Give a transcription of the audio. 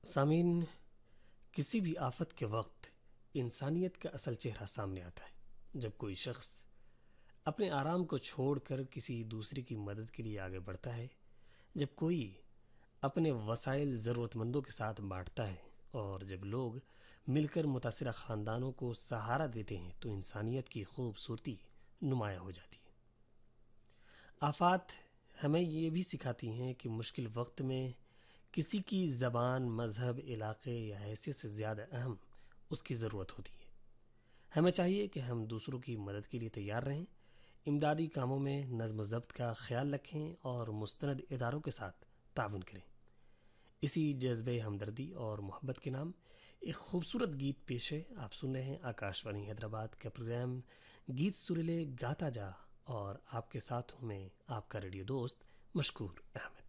सामीन, किसी भी आफत के वक्त इंसानियत का असल चेहरा सामने आता है। जब कोई शख्स अपने आराम को छोड़कर किसी दूसरे की मदद के लिए आगे बढ़ता है, जब कोई अपने वसाइल ज़रूरतमंदों के साथ बांटता है और जब लोग मिलकर मुतासिरा ख़ानदानों को सहारा देते हैं, तो इंसानियत की खूबसूरती नुमाया हो जाती है। आफात हमें ये भी सिखाती हैं कि मुश्किल वक्त में किसी की ज़बान, मज़हब, इलाके या हैसियत से ज़्यादा अहम उसकी ज़रूरत होती है। हमें चाहिए कि हम दूसरों की मदद के लिए तैयार रहें, इमदादी कामों में नज़्म ज़ब्त का ख्याल रखें और मुस्तनद इदारों के साथ ताउन करें। इसी जज्बे हमदर्दी और मोहब्बत के नाम एक खूबसूरत गीत पेश है। आप सुन रहे हैं आकाशवाणी हैदराबाद का प्रोग्राम गीत सुरीले गाता जा, और आपके साथ हूँ मैं, आपका रेडियो दोस्त मशकूर अहमद।